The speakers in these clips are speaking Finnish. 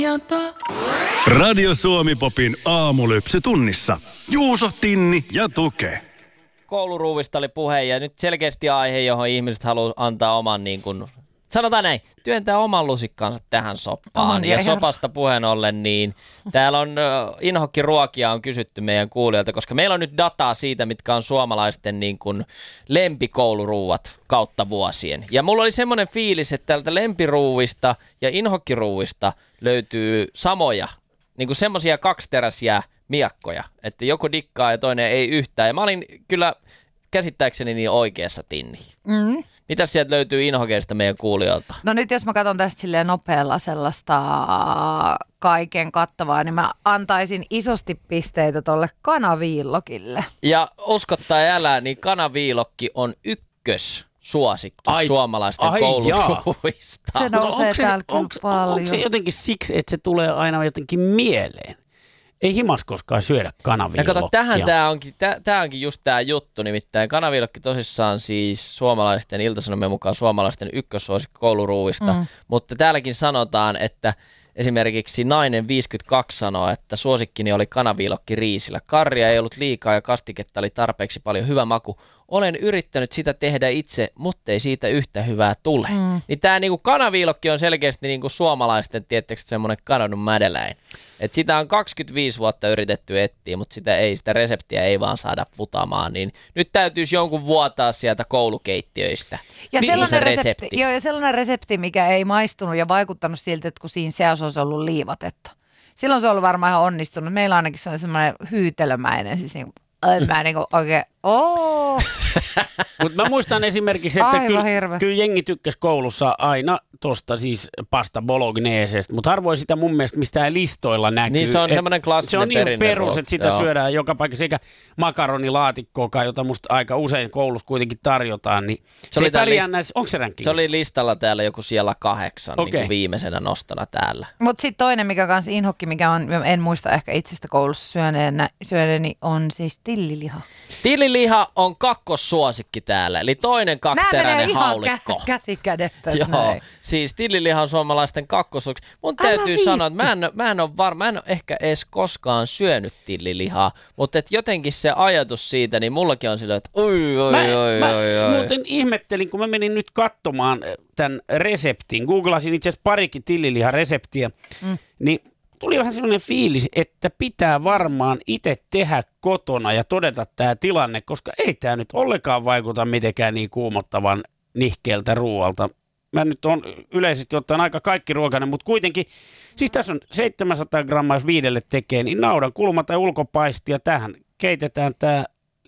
Radio Suomi Popin aamulypsy tunnissa. Juuso, Tinni ja Tuke. Kouluruuvista oli puhe ja nyt selkeästi aihe, johon ihmiset haluaa antaa oman niin kuin, sanotaan näin, työntää oman lusikkansa tähän soppaan. Ja sopasta puheen ollen, niin täällä on inhokkiruokia on kysytty meidän kuulijoilta, koska meillä on nyt dataa siitä, mitkä on suomalaisten niin kuin lempikouluruuat kautta vuosien. Ja mulla oli semmoinen fiilis, että täältä lempiruuvista ja inhokkiruuvista löytyy samoja, niin kuin semmoisia kaksiteräisiä miakkoja, että joku dikkaa ja toinen ei yhtään. Ja mä olin kyllä käsittääkseni niin oikeassa, Tinni. Mitäs sieltä löytyy inhokeista meidän kuulijoilta? No nyt jos mä katson tästä silleen nopealla sellaista kaiken kattavaa, niin mä antaisin isosti pisteitä tolle kanaviillokille. Ja usko tai älä, niin kanaviilokki on ykkössuosikki suomalaisten kouluruuista. Se nousee täällä kyllä paljon. Onko se jotenkin siksi, että se tulee aina jotenkin mieleen? Ei himas koskaan syödä kanaviilokkia. Ja kato, tämä onkin just tämä juttu, nimittäin kanaviilokki tosissaan siis suomalaisten, Ilta-Sanomien mukaan suomalaisten ykkössuosikki kouluruuista, mutta täälläkin sanotaan, että esimerkiksi nainen 52 sanoo, että suosikkini oli kanaviilokki riisillä. Karria ei ollut liikaa ja kastiketta oli tarpeeksi paljon, hyvä maku. Olen yrittänyt sitä tehdä itse, mutta ei siitä yhtä hyvää tule. Niin tämä niinku kanaviilokki on selkeästi niinku suomalaisten, tietysti semmoinen kadonnut mädeläin. Et sitä on 25 vuotta yritetty etsiä, mutta sitä reseptiä ei vaan saada futamaan. Niin nyt täytyisi jonkun vuotaa sieltä koulukeittiöistä. Ja sellainen resepti, mikä ei maistunut ja vaikuttanut siltä, että kun siinä seassa olisi ollut liivatetta. Silloin se on ollut varmaan ihan onnistunut. Meillä ainakin se on semmoinen hyytelömäinen, siis niin mä niinku oikein, Mutta mä muistan esimerkiksi, että kyllä jengi tykkäsi koulussa aina tosta siis pasta bolognesesta, mutta harvoin sitä mun mielestä mistään listoilla näkyy. Niin se on semmoinen klassinen perinne. Se on ihan perus, että sitä syödään joka paikassa, eikä makaronilaatikkoakaan, jota musta aika usein koulussa kuitenkin tarjotaan. Niin se oli onko se rankingissa? Se oli listalla täällä joku siellä 8 niin kuin viimeisenä nostona täällä. Mutta sitten toinen, mikä kanssa inhokki, mikä on, en muista ehkä itsestä koulussa syöneeni, on siis tilliliha. Tilliliha on kakkossuosikki täällä, eli toinen kaksiteräinen haulikko. Käsi kädestä. Joo, siis tilliliha on suomalaisten kakkossuosikki. Mun täytyy sanoa, että mä en ole ehkä edes koskaan syönyt tillilihaa, mutta et jotenkin se ajatus siitä, niin mullakin on silleen, että Mä muuten ihmettelin, kun mä menin nyt katsomaan tämän reseptin. Googlasin itse asiassa parikin tilliliha-reseptiä, niin tuli vähän sellainen fiilis, että pitää varmaan itse tehdä kotona ja todeta tämä tilanne, koska ei tämä nyt ollenkaan vaikuta mitenkään niin kuumottavan nihkeeltä ruoalta. Mä nyt on yleisesti ottaen aika kaikki ruokainen, mutta kuitenkin, siis tässä on 700 grammaa, jos 5 tekee, niin naudan kulma tai ulkopaisti ja tähän keitetään tämä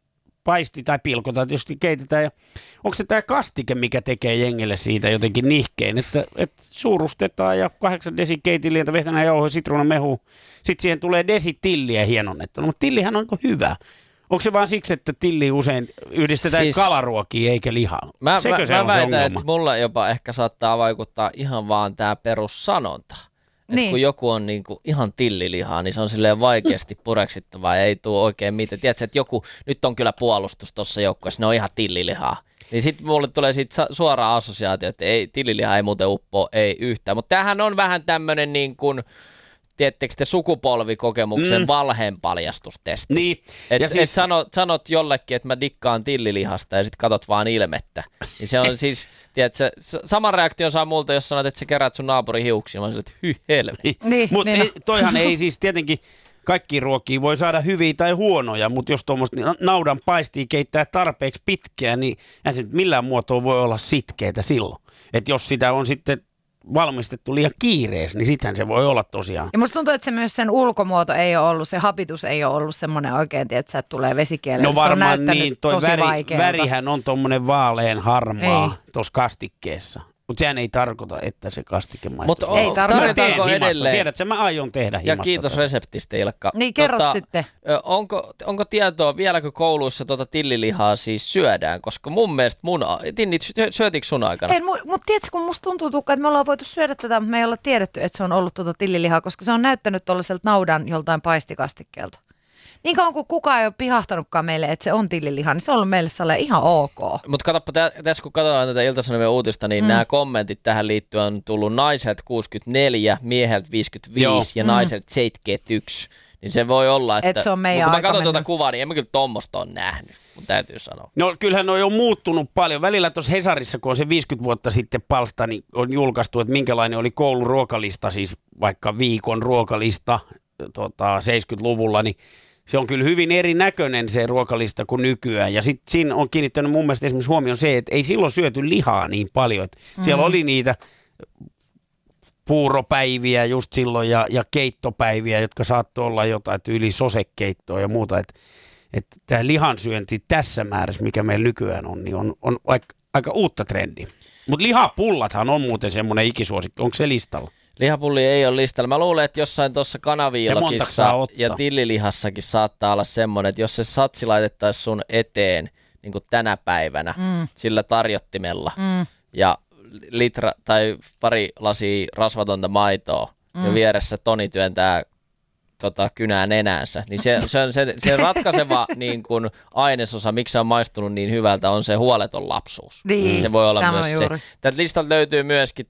paisti tai pilkotaan, tietysti keitetään. Ja onko se tämä kastike, mikä tekee jengille siitä jotenkin nihkeen, että suurustetaan ja 8 desi keitilientä, vehnänä jauhoja, sitruunamehu. Sitten siihen tulee desi tilliä hienonnettuna, mutta tillihän on hyvä. Onko se vaan siksi, että tilli usein yhdistetään siis kalaruokia eikä lihaa? Mä väitän, että mulla jopa ehkä saattaa vaikuttaa ihan vaan tämä perussanonta. Niin. Kun joku on niinku ihan tillilihaa, niin se on silleen vaikeasti pureksittavaa ja ei tule oikein mitään. Tiedätkö, että joku, nyt on kyllä puolustus tuossa joukkueessa, ne on ihan tillilihaa. Niin sitten mulle tulee siitä suora assosiaatio, että ei, tillilihaa ei muuten uppoa, ei yhtään. Mutta tämähän on vähän tämmöinen niin kuin, tiedättekö te, sukupolvikokemuksen valheenpaljastustesti. Niin. Että siis sanot jollekin, että mä dikkaan tillilihasta ja sitten katot vaan ilmettä. Niin se on siis, tiedätkö, saman reaktion saa multa, jos sanot, että sä kerät sun naapurin hiuksia. Mä oon silleen, että helvetti. Niin, mutta toihan ei siis tietenkin, kaikki ruokia voi saada hyviä tai huonoja, mutta jos tuommoista naudan paistia keittää tarpeeksi pitkään, niin ei se millään muotoa voi olla sitkeitä silloin. Että jos sitä on sitten valmistettu liian kiireessä, niin sittenhän se voi olla tosiaan. Ja musta tuntuu, että se myös sen ulkomuoto ei ole ollut, se hapitus ei ole ollut semmoinen oikein, että tulee vesikieleen. No varmaan se on niin, toi värihän on tommonen vaalean harmaa tuossa kastikkeessa. Mutta sehän ei tarkoita, että se kastike maistuu. Mutta ei tarkoita edelleen. Tiedätkö, mä aion tehdä himassa. Ja kiitos reseptistä, Ilkka. Niin, kerro sitten. Onko tietoa, vieläkö kouluissa tillilihaa siis syödään? Koska mun mielestä Tinni, syötikö sun aikana? En, mutta tiedätkö, kun musta tuntuu, Tukka, että me ollaan voitu syödä tätä, mutta me ei olla tiedetty, että se on ollut tillilihaa, koska se on näyttänyt tuollaiselta naudan joltain paistikastikkeelta. Niin kauan kuin kukaan ei ole pihahtanutkaan meille, että se on tilliliha, niin se on ollut meille sellainen ihan ok. Mutta katsoppa, tässä kun katsotaan tätä Ilta-Sanomien uutista, niin nämä kommentit tähän liittyen on tullut naiselta 64, mieheltä 55 ja naiselta 71. Niin se voi olla, että se on meidän kun mä katson tuota kuvaa, niin en mä kyllä tommosta ole nähnyt, mun täytyy sanoa. No kyllähän on jo muuttunut paljon. Välillä tuossa Hesarissa, kun on se 50 vuotta sitten palsta, niin on julkaistu, että minkälainen oli kouluruokalista, siis vaikka viikon ruokalista 70-luvulla, niin se on kyllä hyvin erinäköinen se ruokalista kuin nykyään. Ja sitten siinä on kiinnittänyt mun mielestä esimerkiksi huomioon se, että ei silloin syöty lihaa niin paljon. Siellä oli niitä puuropäiviä just silloin ja keittopäiviä, jotka saattoi olla jotain tyyli sosekeittoa ja muuta. Että tämä lihansyönti tässä määrässä, mikä meillä nykyään on, niin on aika uutta trendiä. Mutta lihapullathan on muuten semmoinen ikisuosikki. Onko se listalla? Lihapulli ei ole listalla. Mä luulen, että jossain tuossa kanaviilokissa ja tillilihassakin saattaa olla semmoinen, että jos se satsi laitettaisiin sun eteen niin kuin tänä päivänä sillä tarjottimella ja litra tai pari lasia rasvatonta maitoa ja vieressä Toni työntää kynää nenänsä, niin se ratkaiseva niin kun ainesosa, miksi se on maistunut niin hyvältä, on se huoleton lapsuus. Niin, se voi olla tämä myös juuri. se. Tältä listalta löytyy myöskin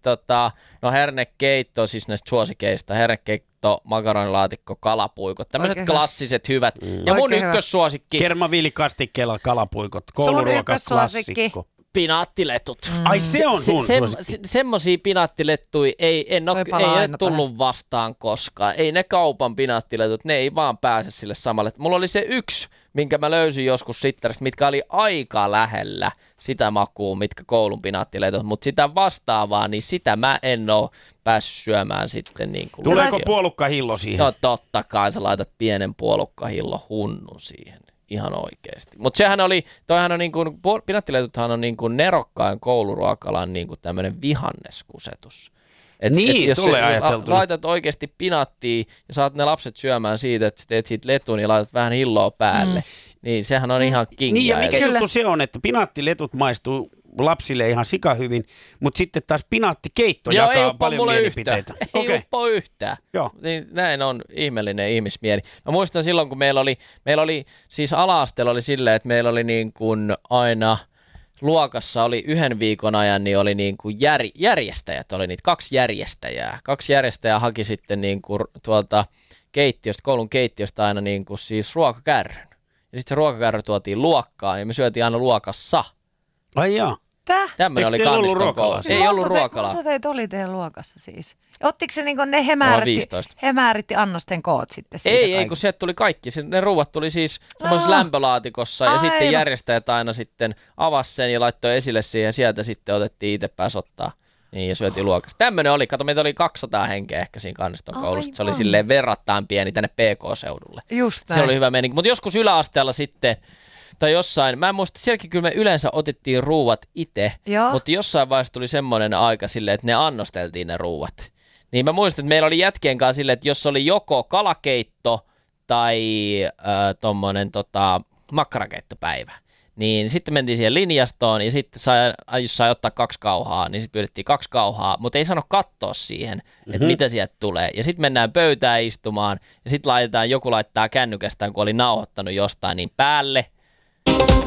hernekeitto, siis näistä suosikeista, hernekeitto, makaronilaatikko, kalapuikot, tämmöiset klassiset hyvät. Ja mun ykkössuosikki. Kermaviilikastikkeella kalapuikot, kouluruokaklassikko. Pinaattiletut. Ai se on sun suosikki. Semmosia pinaattilettuja ei ole tullut vastaan koskaan. Ei ne kaupan pinaattiletut, ne ei vaan pääse sille samalle. Mulla oli se yksi, minkä mä löysin joskus sittarista, mitkä oli aika lähellä sitä makua, mitkä koulun pinaattiletut, mutta sitä vastaavaa, niin sitä mä en ole päässyt syömään sitten. Niin kuin tuleeko puolukkahillo siihen? No totta kai, sä laitat pienen puolukkahillo hunnun siihen. Ihan oikeesti. Mutta sehän oli, toihan on niinku, pinaattiletuthan on niinku nerokkaan kouluruokalan niinku tämmönen vihanneskusetus. Niin, jos tulee ajateltuna. Laitat oikeesti pinaattia ja saat ne lapset syömään siitä, että teet siitä letun ja laitat vähän hilloa päälle, niin sehän on ihan kingia. Niin ja mikä juttu se on, että pinaattiletut maistuu lapsille ihan sikahyvin, mutta sitten taas pinaattikeitto jakaa paljon mielipiteitä. Ei uppo yhtään. Joo. Niin näin on ihmeellinen ihmismieli. Mä muistan silloin, kun meillä oli siis ala-asteella oli silleen, että meillä oli niin kuin aina luokassa oli yhden viikon ajan, niin oli niin kuin järjestäjät, oli niitä 2 järjestäjää. 2 järjestäjää haki sitten niin kuin tuolta keittiöstä, koulun keittiöstä aina niin kuin siis ruokakärryn. Ja sitten se ruokakärry tuotiin luokkaan ja me syötiin aina luokassa. Ai jaa. Tämmöinen oli kanniston koulussa. Ei ollut ruokalaa. Monta teitä oli teidän luokassa siis? Ottiko se niin ne hemääritti annosten koot sitten? Ei, kun sieltä tuli kaikki. Ne ruuat tuli siis semmoisessa lämpölaatikossa ja sitten järjestäjät aina sitten avasi sen ja laittoi esille siihen ja sieltä sitten otettiin itse pääs ottaa. Niin, ja syötiin luokasta. Tämmöinen oli, kato, meitä oli 200 henkeä ehkä siinä kanniston koulussa. Se oli silleen verrattain pieni tänne PK-seudulle. Just näin. Se oli hyvä meininki. Mutta joskus yläasteella sitten tai jossain, mä en muista, sielläkin kyllä me yleensä otettiin ruuat itse, mutta jossain vaiheessa tuli semmoinen aika silleen, että ne annosteltiin ne ruuat. Niin mä muistan, että meillä oli jätkien kanssa silleen, että jos oli joko kalakeitto tai tommonen makkarakeittopäivä, niin sitten mentiin siihen linjastoon ja sitten jos sai ottaa 2 kauhaa, niin sitten pyydettiin 2 kauhaa, mutta ei sano katsoa siihen, että mitä sieltä tulee. Ja sitten mennään pöytään istumaan ja sitten joku laittaa kännykästään, kun oli nauhoittanut jostain, niin päälle.